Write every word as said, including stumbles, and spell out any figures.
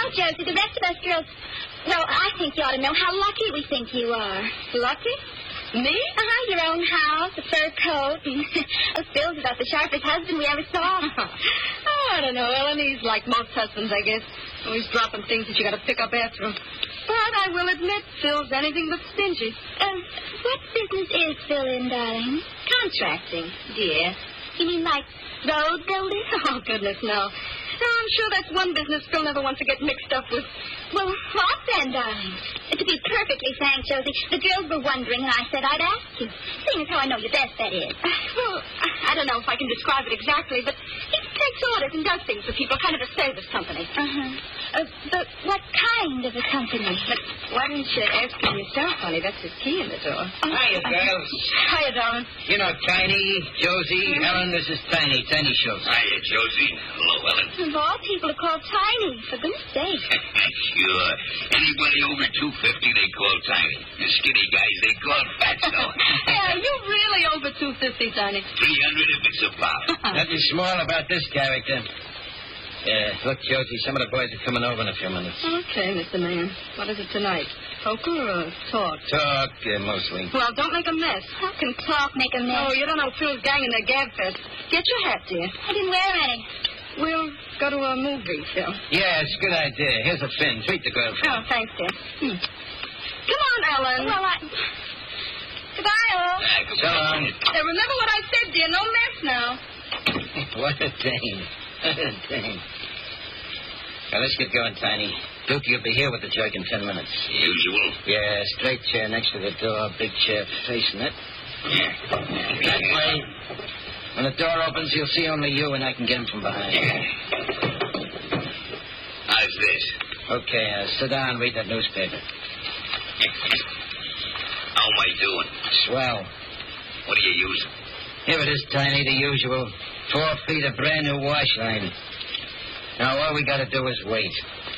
Josie. The rest of us girls... Well, I think you ought to know how lucky we think you are. Lucky? Me? Uh-huh, your own house, a fur coat, and oh, Phil's about the sharpest husband we ever saw. Oh, I don't know, Ellen. He's like most husbands, I guess. Always dropping things that you got to pick up after him. But I will admit, Phil's anything but stingy. Uh, what business is Phil in, darling? Contracting, dear. You mean like road building? Oh, goodness, no. No, I'm sure that's one business Phil never wants to get mixed up with. Well, what then, darling? To be perfectly frank, Josie, the girls were wondering, and I said I'd ask you. Seeing as how I know you best, that is. Uh, well, I don't know if I can describe it exactly, but he takes orders and does things for people, kind of a service company. Uh-huh. Uh, but what kind of a company? But why didn't you ask him yourself, honey? That's his key in the door. Oh, Hiya, girls. Hiya, darling. You know Tiny, Josie, mm-hmm. Helen, this is Tiny, Tiny Schultz. Hiya, Josie. Hello, Helen. Of all people are called Tiny, for goodness sake. Sure. Anybody over two fifty, they call Tiny. The skinny guys, they call Fatso. Hey, are you really over two fifty, Tiny? three hundred if it's a pop. Nothing small about this character. Yeah, look, Josie, some of the boys are coming over in a few minutes. Okay, Mister Man. What is it tonight? Poker or talk? Talk, uh, mostly. Well, don't make a mess. How can talk make a mess? Oh, you don't know Phil's gang in their gab fest. Get your hat, dear. I didn't wear any. We'll go to a movie, Phil. Yeah, it's a good idea. Here's a fin. Treat the girl. Oh, thanks, dear. Hmm. Come on, Ellen. Well, I... Goodbye, all. So long. Hey, remember what I said, dear. No mess now. What a dame. What a dame. Now, let's get going, Tiny. Dookie will be here with the jug in ten minutes. Usual. Yeah, straight chair next to the door, big chair facing it. Yeah. That way. When the door opens, he'll see only you, and I can get him from behind. How's this? Okay, uh, sit down and read that newspaper. How am I doing? Swell. What are you using? Here it is, Tiny, the usual. Four feet of brand new wash line. Now, all we got to do is wait.